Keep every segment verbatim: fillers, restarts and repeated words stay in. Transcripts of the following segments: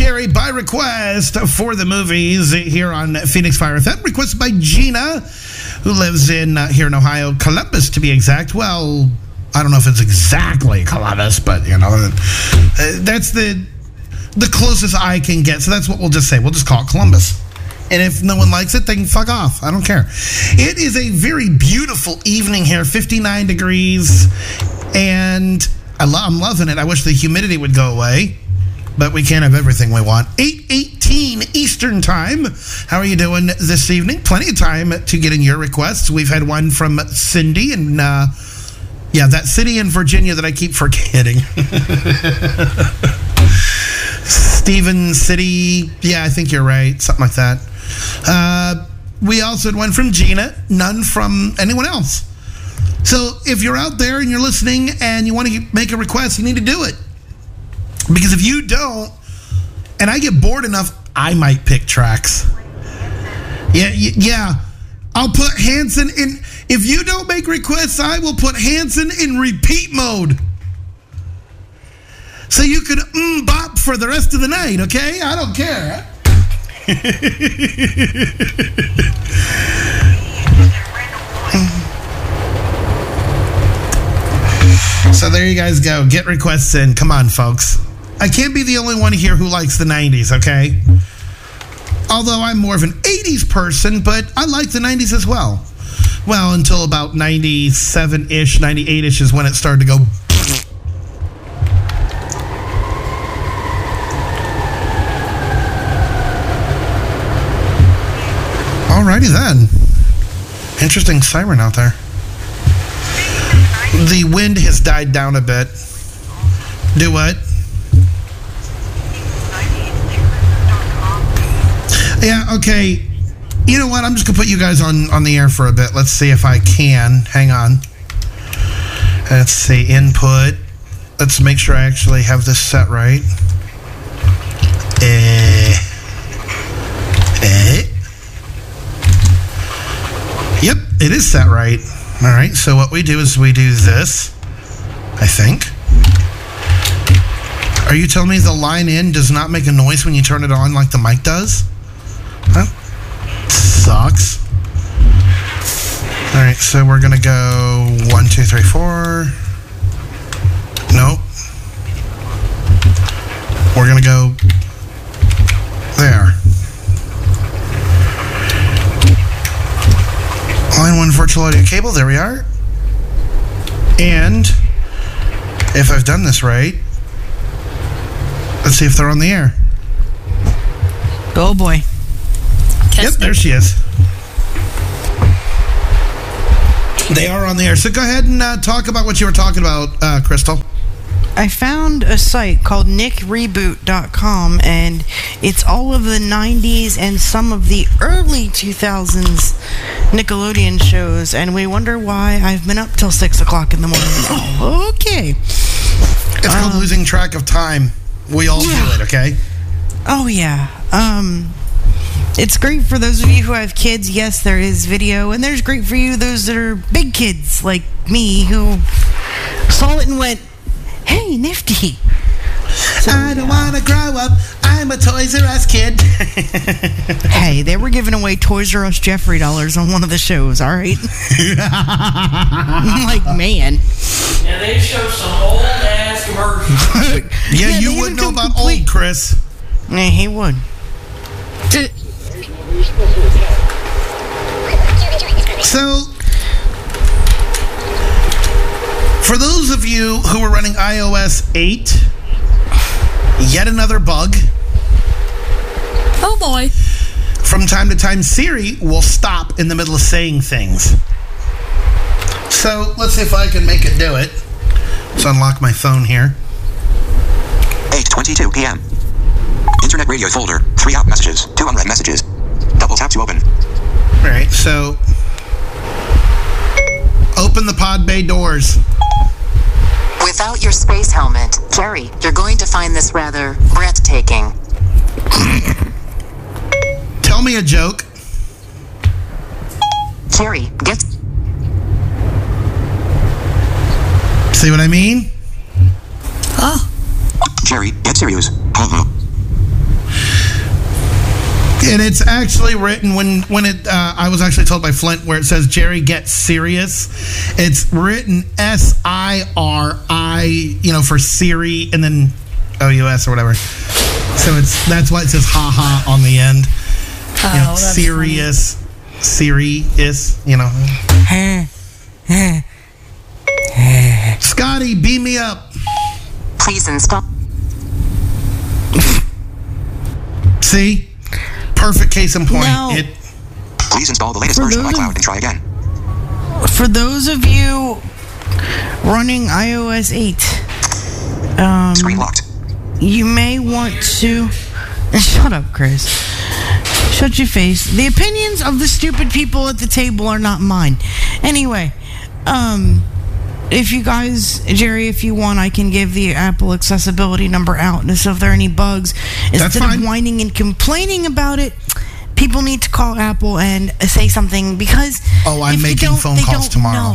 Cherry by request for the movies here on Phoenix Fire F M. Requested by Gina, who lives in uh, here in Ohio, Columbus to be exact. Well, I don't know if it's exactly Columbus, but you know, uh, that's the the closest I can get. So that's what we'll just say. We'll just call it Columbus. And if no one likes it, they can fuck off. I don't care. It is a very beautiful evening here, fifty-nine degrees, and I lo- I'm loving it. I wish the humidity would go away, but we can't have everything we want. eight eighteen Eastern Time. How are you doing this evening? Plenty of time to get in your requests. We've had one from Cindy, and uh, yeah, that city in Virginia that I keep forgetting. Stephen City. Yeah, I think you're right. Something like that. Uh, we also had one from Gina, none from anyone else. So if you're out there and you're listening and you want to make a request, you need to do it. Because if you don't, and I get bored enough, I might pick tracks. Yeah, yeah. I'll put Hanson in. If you don't make requests, I will put Hanson in repeat mode. So you can mm bop for the rest of the night, okay? I don't care. So there you guys go. Get requests in. Come on, folks. I can't be the only one here who likes the nineties, okay? Although I'm more of an eighties person, but I like the nineties as well. Well, until about ninety-seven-ish, ninety-eight-ish is when it started to go. Alrighty then. Interesting siren out there. The wind has died down a bit. Do what? Yeah, okay. You know what? I'm just going to put you guys on, on the air for a bit. Let's see if I can. Hang on. Let's see. Input. Let's make sure I actually have this set right. Eh. Eh. Yep, it is set right. All right, so what we do is we do this, I think. Are you telling me the line in does not make a noise when you turn it on like the mic does? That sucks. All right, so we're going to go one, two, three, four. Nope. We're going to go there. Line one virtual audio cable, there we are. And if I've done this right, let's see if they're on the air. Oh boy. Test yep, there she is. They are on the air. So go ahead and uh, talk about what you were talking about, uh, Crystal. I found a site called nick reboot dot com, and it's all of the nineties and some of the early two thousands Nickelodeon shows, and we wonder why I've been up till six o'clock in the morning. Oh, okay. It's called um, losing track of time. We all yeah. do it, okay? Oh, yeah. Um, it's great for those of you who have kids. Yes, there is video, and there's great for you, those that are big kids like me who saw it and went, hey, nifty. So, I don't yeah. want to grow up. I'm a Toys R Us kid. Hey, they were giving away Toys R Us Jeffrey dollars on one of the shows, all right? I'm like, man. Yeah, they show some old-ass commercials. yeah, yeah, you wouldn't know about complete. Old, Chris. Yeah, he would. So, for those of you who are running i O S eight, yet another bug. Oh boy. From time to time, Siri will stop in the middle of saying things. So, let's see if I can make it do it. Let's unlock my phone here. eight twenty-two p.m. Internet radio folder. Three out messages. Two unread messages. Double tap to open. All right, so open the pod bay doors. Without your space helmet, Jerry, you're going to find this rather breathtaking. Tell me a joke. Jerry, get... See what I mean? Oh. Jerry, get serious. Uh-huh. And it's actually written when when it. Uh, I was actually told by Flint where it says Jerry gets serious. It's written S I R I, you know, for Siri, and then O U S or whatever. So it's that's why it says ha ha on the end. Oh, You know, that's serious, serious. You know. Scotty, beam me up. Please install. See, perfect case in point. Now- It. Please install the latest For version of those of- iCloud and try again. For those of you running i O S eight, um, Screen locked. you may want to shut up, Chris. Shut your face. The opinions of the stupid people at the table are not mine. Anyway, um, if you guys, Jerry, if you want, I can give the Apple accessibility number out. And so if there are any bugs, instead fine. of whining and complaining about it, people need to call Apple and say something because Oh, I'm if you making don't, phone they calls don't tomorrow. know.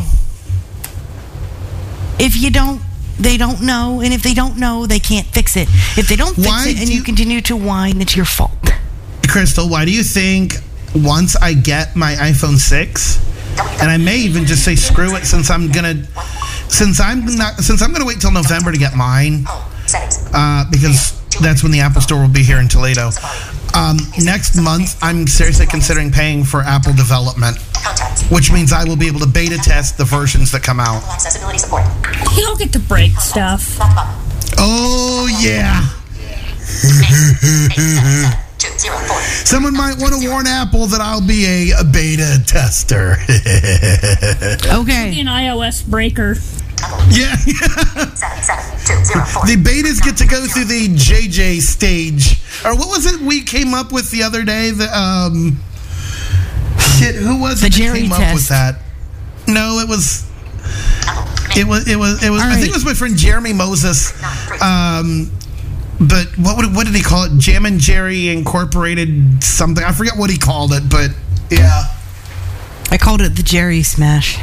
If you don't, they don't know, and if they don't know, they can't fix it. If they don't fix Why it and do you you- continue to whine, it's your fault. Crystal, why do you think once I get my iPhone six, and I may even just say screw it since I'm gonna, since I'm not, since I'm gonna wait till November to get mine, uh, because that's when the Apple Store will be here in Toledo. Um, next month, I'm seriously considering paying for Apple development, which means I will be able to beta test the versions that come out. Accessibility support. He'll get to break stuff. Oh yeah. Two zero four. Someone might want to warn Apple that I'll be a, a beta tester. Okay. An iOS breaker. Yeah. Seven seven two zero four. The betas get to go through the J J stage. Or what was it we came up with the other day? The, um, shit, who was The it that Jerry came up test. with that? No, it was... It was, it was, it was, All I think right. it was my friend Jeremy Moses. Um, but what would, what did he call it? Jam and Jerry Incorporated something. I forget what he called it, but yeah. I called it the Jerry Smash.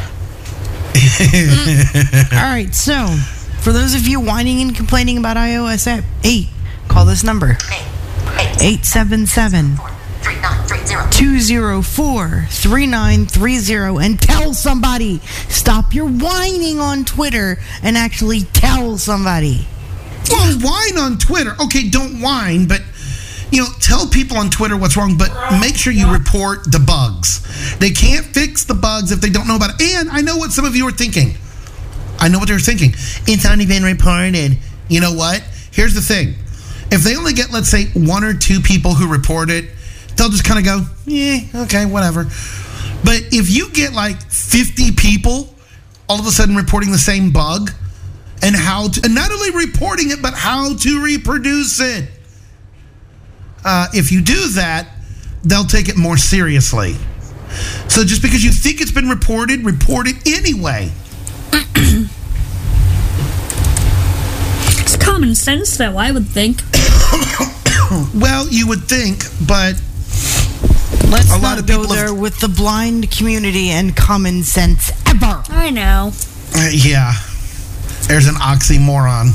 All right, so for those of you whining and complaining about i O S eight, call this number eight seven seven, Three nine three zero. two zero four, three nine three zero and tell somebody. Stop your whining on Twitter and actually tell somebody. Well, whine on Twitter. Okay, don't whine, but you know, tell people on Twitter what's wrong, but make sure you report the bugs. They can't fix the bugs if they don't know about it. And I know what some of you are thinking. I know what they're thinking. It's only been reported. You know what? Here's the thing. If they only get, let's say, one or two people who report it, they'll just kind of go, yeah, okay, whatever. But if you get like fifty people all of a sudden reporting the same bug, and how to, and not only reporting it, but how to reproduce it. Uh, if you do that, they'll take it more seriously. So just because you think it's been reported, report it anyway. It's common sense, though, I would think. Well, you would think, but Let's A lot not of go people have- there with the blind community and common sense ever. I know. uh, yeah, there's an oxymoron.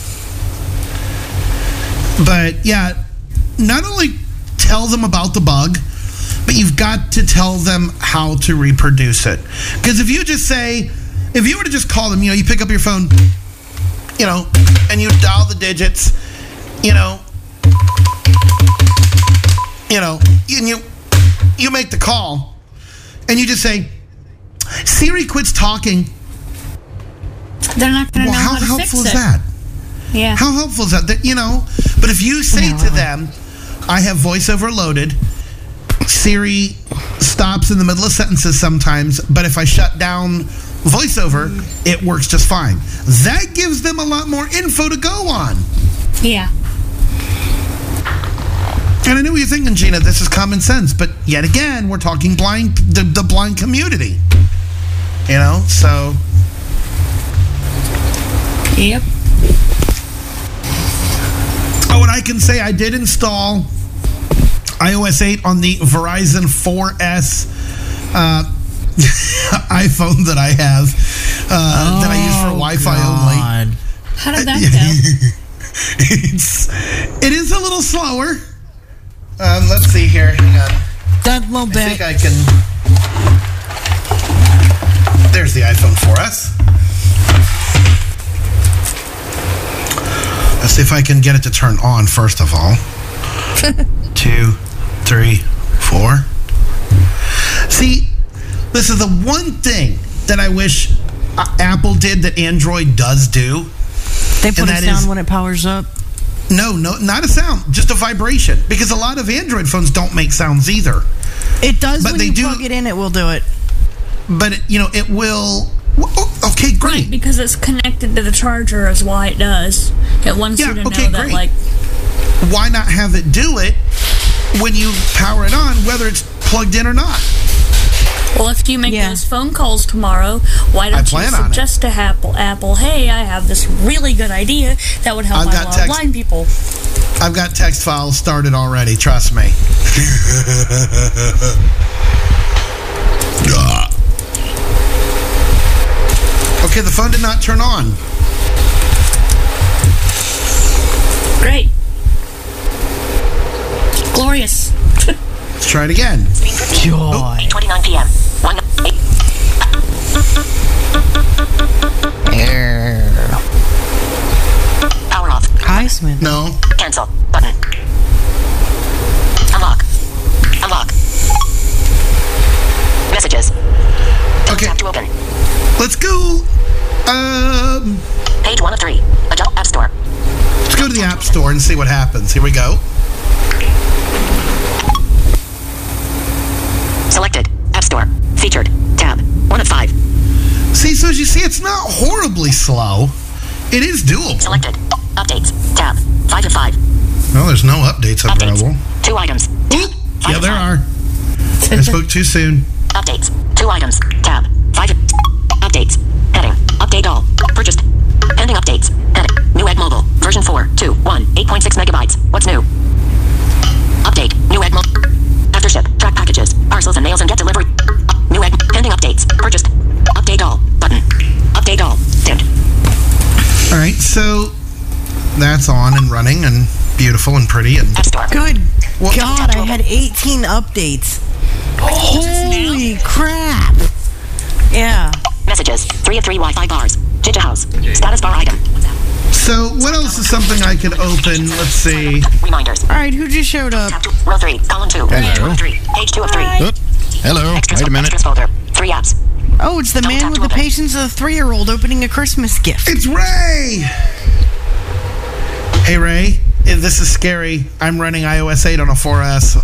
But yeah, not only tell them about the bug, but you've got to tell them how to reproduce it. Because if you just say, if you were to just call them, you know, you pick up your phone, you know, and you dial the digits, you know, you know, and you you make the call, and you just say, Siri quits talking. They're not going to Well, know how how to helpful fix is it. that? Yeah. How helpful is that? That, you know, but if you say to them, I have voiceover loaded, Siri stops in the middle of sentences sometimes, but if I shut down voiceover, it works just fine. That gives them a lot more info to go on. Yeah. And I know what you're thinking, Gina, this is common sense, but yet again, we're talking blind, the, the blind community. You know, so... Yep. Oh, and I can say I did install i O S eight on the Verizon four S uh, iPhone that I have, uh, that I use for Wi-Fi only. How did that go? It's, it is a little slower. Um, let's see here. Hang on. That little I bit. think I can. There's the iPhone for us. Let's see if I can get it to turn on first of all. Two, three, four. See, this is the one thing that I wish uh, Apple did that Android does do. They put and a that sound is- when it powers up. No, no, not a sound, just a vibration. Because a lot of Android phones don't make sounds either. It does But when they you do- plug it in, it will do it. But, it, you know, it will... oh, okay, great. Because it's connected to the charger is why it does. It wants Yeah, you to okay, know that, great. like, Why not have it do it when you power it on, whether it's plugged in or not? well, if you make Yeah. those phone calls tomorrow, why I don't you plan on it. suggest to Apple, Apple, hey, I have this really good idea that would help I've my got lot of text- blind people. I've got text files started already, trust me. Okay, the phone did not turn on. Great. Glorious. Let's try it again. Joy. eight twenty-nine p.m. One, eight. Power off. Heisman. No. Cancel. Button. Unlock. Unlock. Messages. Okay, Tap to open. let's go. Um, Page one of three. Adult App Store. let's go to the App Store and see what happens. Here we go. Selected. App Store. Featured. Tab. One of five. See, so as you see, it's not horribly slow. It is doable. Selected. Updates. Tab. Five of five. No, there's no updates available. Updates. Two items. Oop, Five yeah, of there five. are. I spoke too soon. Updates. Two items. Tab. Five. Updates. Heading. Update all. Purchased. Pending updates. Heading. New Egg Mobile. Version four. two. one. eight point six megabytes. What's new? Update. New Egg Mobile. After ship. Track packages. Parcels and mails and get delivery. Uh, new Egg. Pending updates. Purchased. Update all. Button. Update all. Dimmed. All right, so that's on and running and beautiful and pretty and App Store. Good Well- God, I had eighteen updates. Holy crap. Yeah. Messages. Three of three Wi-Fi bars. Ginger House. Status bar item. so what else is something I could open? Let's see. Reminders. All right, who just showed up? Tab two. Row three. Column two. Hello. Row three. Page two of three. Oop. Hello. Extras, Wait a minute. extras folder. Three apps. Oh, it's the Double man tap with to the open. patience of a three-year-old opening a Christmas gift. It's Ray. Hey Ray, if this is scary. I'm running iOS eight on a four S.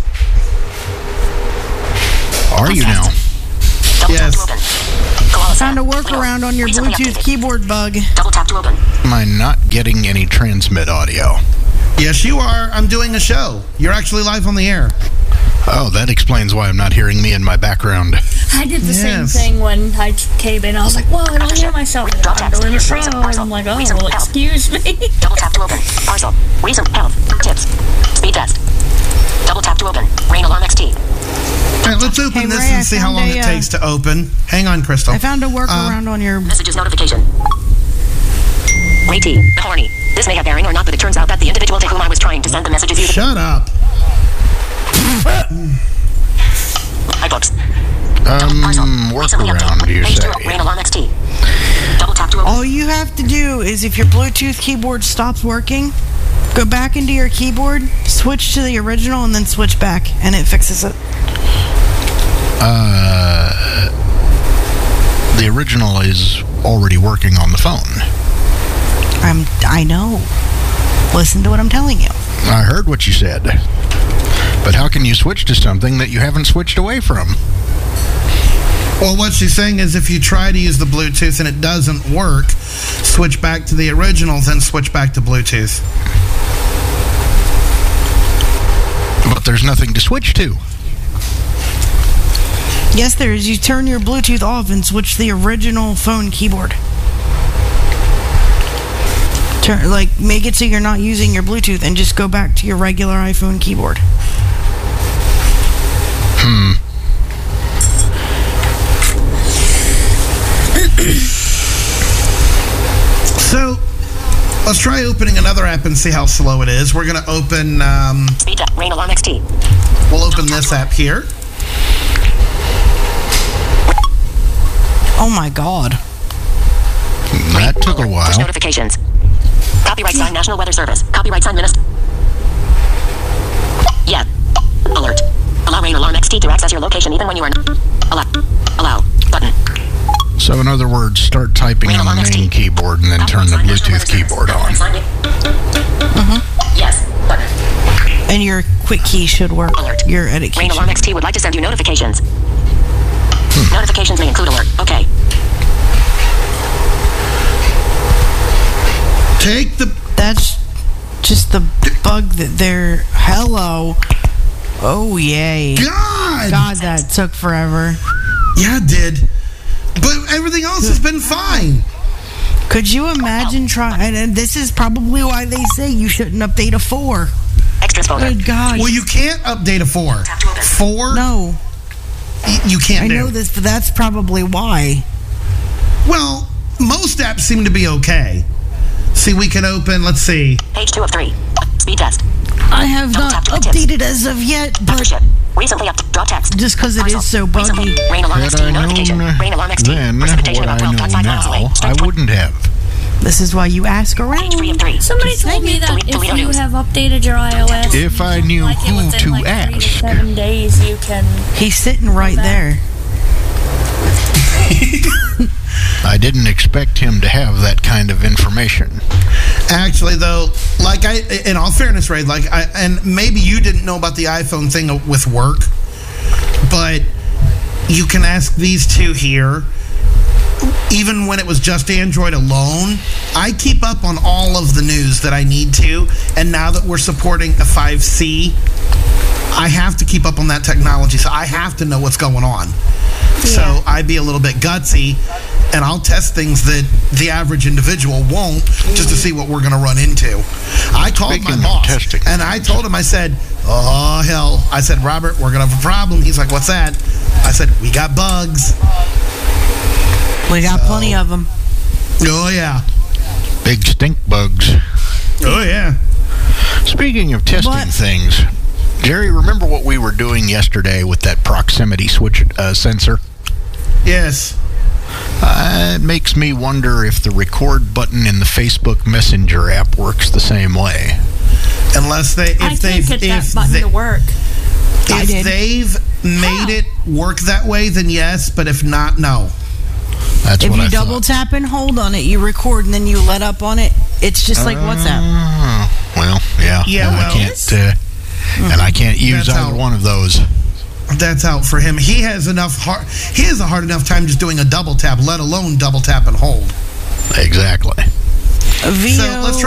Are you now? Double Yes. tap to open. Koala Found a Windows. workaround on your Recently Bluetooth updated. keyboard bug. Double tap to open. Am I not getting any transmit audio? Yes, you are. I'm doing a show. You're actually live on the air. Oh, that explains why I'm not hearing me in my background. I did the same Yes. thing when I came in. I was like, whoa, I don't hear myself. Drop I'm text. doing a show. Recent And parcel. I'm like, oh, Recent well, help. excuse me. Double tap to open. Parcel. Recent health. Tips. Speed test. Double tap to open. Rain alarm X T. All right, let's open Hey, this Ray, I and see how found long a, it uh, takes to open. Hang on, Crystal. I found a workaround on your... Messages notification. Ray T. Horny. This may have bearing or not, but it turns out that the individual to whom I was trying to send the messages used Shut up. iBooks. Um, Parcel. Recently workaround, updated. you Page two. say? Rain alarm X T. Double tap to open. All you have to do is if your Bluetooth keyboard stops working, go back into your keyboard, switch to the original, and then switch back, and it fixes it. Uh, the original is already working on the phone. I'm, I know. Listen to what I'm telling you. I heard what you said. But how can you switch to something that you haven't switched away from? Well, what she's saying is if you try to use the Bluetooth and it doesn't work, switch back to the original, then switch back to Bluetooth. But there's nothing to switch to. Yes, there is. You turn your Bluetooth off and switch to the original phone keyboard. Turn, like, make it so you're not using your Bluetooth and just go back to your regular iPhone keyboard. Hmm. So, Let's try opening another app and see how slow it is. We're going to open... Um, Speed test. Rain Alarm X T. we'll open this app here. Oh my God. That took a while. Push notifications. Copyright sign National Weather Service. Copyright sign Minister. Yeah. Alert. Allow Rain Alarm X T to access your location even when you are not. Allow. Allow. Button. So in other words, start typing Rain on the Alarm main X T. keyboard and then turn the Copyright sign Bluetooth National keyboard Weather Service. on. Copyright sign- Yes. Button. And your quick key should work. Alert. Your edit key. Rain should Alarm work. X T would like to send you notifications. Notifications may include alert. Okay. Take the... That's just the bug that they're... Hello. Oh, yay. God! God, that took forever. Yeah, it did. But everything else has been fine. Could you imagine trying... And this is probably why they say you shouldn't update a four. Extras folder. Good God. Well, you can't update a four. Four, No. y- you can't I do. know this, but that's probably why. Well, most apps seem to be okay. See, we can open, let's see. Page two of three. Speed test. I have not updated as of yet, but Membership. Recently up. Draw text. just because it is so Recently. buggy. Rain Alarm X Had T I notification. known Rain Alarm X T. then Precipitation what about I twelve know point five miles away. now, I Strength wouldn't have. This is why you ask around. Page three of three. Somebody Just told me saying. that Delete- if delete you news. have updated your iOS, If I knew like it who within to like three to ask. seven days, you can. He's sitting right there. I didn't expect him to have that kind of information. Actually, though, like I, in all fairness, Ray, like I, and maybe you didn't know about the iPhone thing with work, but you can ask these two here. Even when it was just Android alone, I keep up on all of the news that I need to, and now that we're supporting a five C, I have to keep up on that technology, so I have to know what's going on. So I'd be a little bit gutsy, and I'll test things that the average individual won't, just to see what we're going to run into. I called Speaking my of boss, testing and I told him, I said, oh, hell. I said, Robert, we're going to have a problem. He's like, what's that? I said, we got bugs. We got So- plenty of them. Oh, yeah. Big stink bugs. Oh, yeah. Speaking of testing What? things, Jerry, remember what we were doing yesterday with that proximity switch uh, sensor? Yes. Uh, it makes me wonder if the record button in the Facebook Messenger app works the same way. Unless they, if I can't they've, get that if, button they, to work. I if did. they've made it work that way, then yes. But if not, no. That's If what you I double thought. tap and hold on it, you record, and then you let up on it. It's just like WhatsApp. Oh, well, yeah. Yeah, and well- I can't, uh, and I can't use That's either how- one of those. That's out for him. He has enough hard. He has a hard enough time just doing a double tap, let alone double tap and hold. Exactly. Vio So let's try.